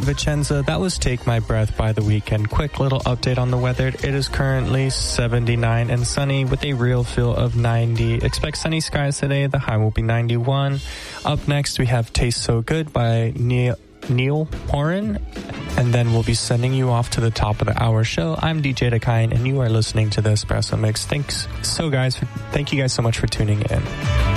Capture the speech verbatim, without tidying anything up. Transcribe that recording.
Vicenza. That was Take My Breath by The Weeknd. Quick little update on the weather. It is currently seventy-nine and sunny with a real feel of ninety. Expect sunny skies today. The high will be ninety-one. Up next, we have Taste So Good by Neil, Neil Horan. And then we'll be sending you off to the top of the hour show. I'm D J Dakine, and you are listening to the Espresso Mix. Thanks so, guys. For, thank you guys so much for tuning in.